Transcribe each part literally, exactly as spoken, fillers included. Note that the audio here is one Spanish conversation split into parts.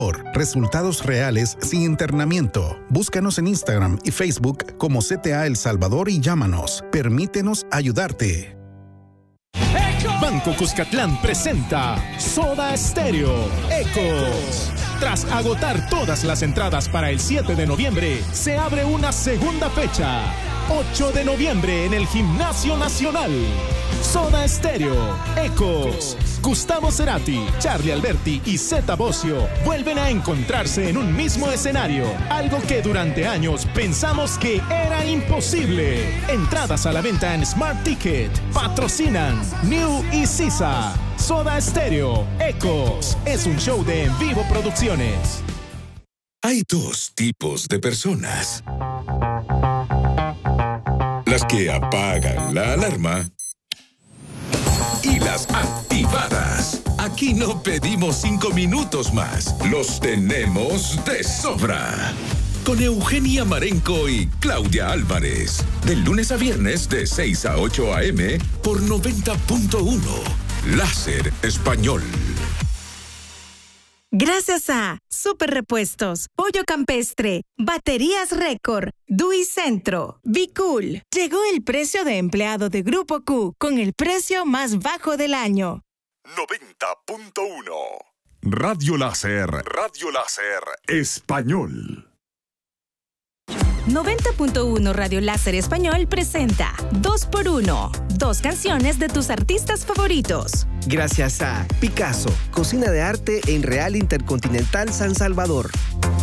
Resultados reales sin internamiento. Búscanos en Instagram y Facebook como C T A El Salvador y llámanos. Permítenos ayudarte. Banco Cuscatlán presenta Soda Stereo Ecos. Tras agotar todas las entradas para el siete de noviembre, se abre una segunda fecha. ocho de noviembre en el Gimnasio Nacional. Soda Stereo Ecos. Gustavo Cerati, Charlie Alberti y Zeta Bosio vuelven a encontrarse en un mismo escenario, algo que durante años pensamos que era imposible. Entradas a la venta en Smart Ticket. Patrocinan New y Sisa. Soda Stereo Ecos es un show de En Vivo Producciones. Hay dos tipos de personas: las que apagan la alarma y las activadas. Aquí no pedimos cinco minutos más, los tenemos de sobra. Con Eugenia Marenco y Claudia Álvarez, de lunes a viernes de seis a ocho a eme por noventa punto uno, Láser Español. Gracias a Super Repuestos, Pollo Campestre, Baterías Récord, Dui Centro, Bicool. Llegó el precio de empleado de Grupo Q con el precio más bajo del año. noventa punto uno. Radio Láser. Radio Láser Español. noventa punto uno Radio Láser Español presenta dos por uno. Dos canciones de tus artistas favoritos. Gracias a Picasso, cocina de arte en Real Intercontinental San Salvador.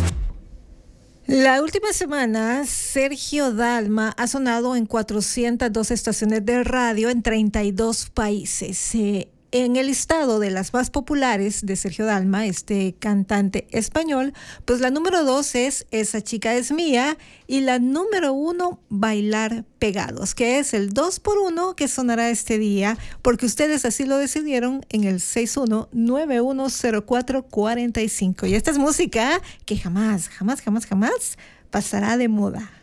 La última semana, Sergio Dalma ha sonado en cuatrocientas dos estaciones de radio en treinta y dos países. Eh, En el listado de las más populares de Sergio Dalma, este cantante español, pues la número dos es Esa chica es mía y la número uno, Bailar pegados, que es el dos por uno que sonará este día, porque ustedes así lo decidieron en el seis uno nueve uno cero cuatro cuatro cinco. Y esta es música que jamás, jamás, jamás, jamás pasará de moda.